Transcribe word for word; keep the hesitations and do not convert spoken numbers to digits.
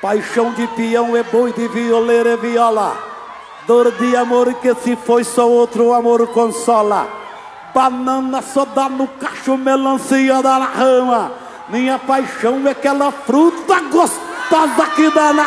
Paixão de peão é boi, de violeiro é viola. Dor de amor que se foi, só outro amor consola. Banana só dá no cacho, melancia dá na rama. Minha paixão é aquela fruta gostosa que dá na